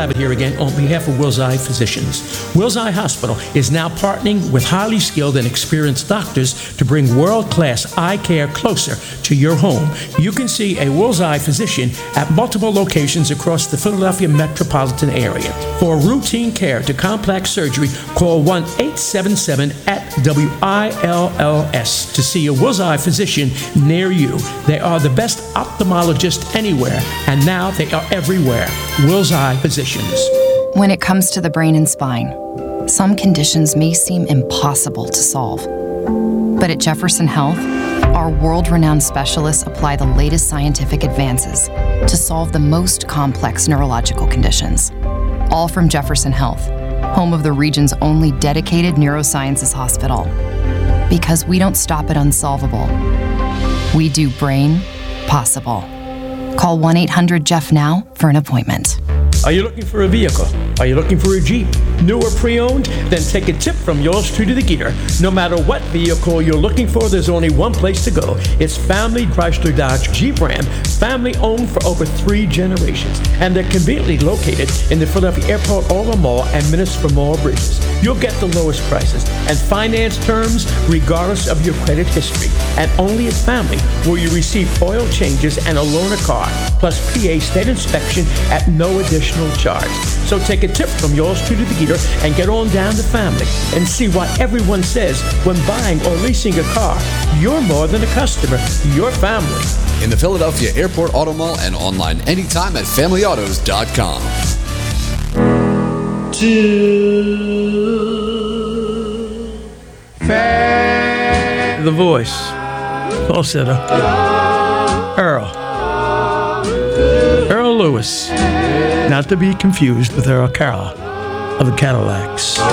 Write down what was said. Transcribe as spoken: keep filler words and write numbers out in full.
Slavitt here again on behalf of Wills Eye Physicians. Wills Eye Hospital is now partnering with highly skilled and experienced doctors to bring world-class eye care closer to your home. You can see a Wills Eye physician at multiple locations across the Philadelphia metropolitan area. For routine care to complex surgery, call one eight seven seven at W I L L S to see a Wills Eye physician near you. They are the best ophthalmologists anywhere, and now they are everywhere. Wills Eye Physicians. When it comes to the brain and spine, some conditions may seem impossible to solve. But at Jefferson Health, our world-renowned specialists apply the latest scientific advances to solve the most complex neurological conditions. All from Jefferson Health, home of the region's only dedicated neurosciences hospital. Because we don't stop at unsolvable. We do brain possible. Call one eight hundred Jeff now for an appointment. Are you looking for a vehicle? Are you looking for a Jeep? New or pre-owned? Then take a tip from yours truly, the Geeter. No matter what vehicle you're looking for, there's only one place to go. It's Family Chrysler Dodge Jeep Ram, family owned for over three generations. And they're conveniently located in the Philadelphia Airport Auto Mall and Minutes from Mall Bridges. You'll get the lowest prices and finance terms regardless of your credit history. And only at Family will you receive oil changes and a loaner car, plus P A state inspection at no additional charge. So take a tip from yours truly, the Geeter, and get on down to Family and see why everyone says when buying or leasing a car, you're more than a customer, you're family. In the Philadelphia Airport Auto Mall and online anytime at family autos dot com. The voice, falsetto, Earl. Earl Lewis, not to be confused with Earl Carroll of the Cadillacs.